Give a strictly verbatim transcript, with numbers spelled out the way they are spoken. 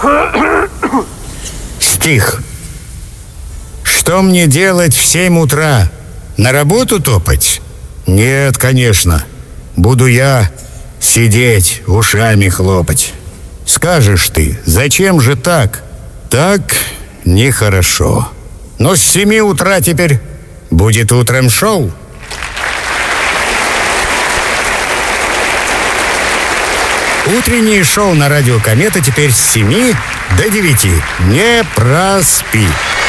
Стих. Что мне делать в семь утра? На работу топать? Нет, конечно. Буду я сидеть, ушами хлопать. Скажешь ты, зачем же так? Так нехорошо. Но с семи утра теперь будет утром шоу. Утреннее шоу на радио «Комета» теперь с семи до девяти. Не проспи.